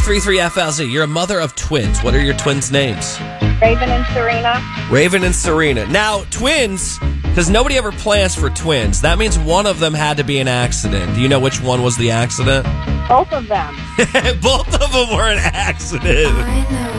93.3 FLZ. You're a mother of twins. What are your twins' names? Raven and Serena. Raven and Serena. Now, twins, because nobody ever plans for twins. That means one of them had to be an accident. Do you know which one was the accident? Both of them. Both of them were an accident.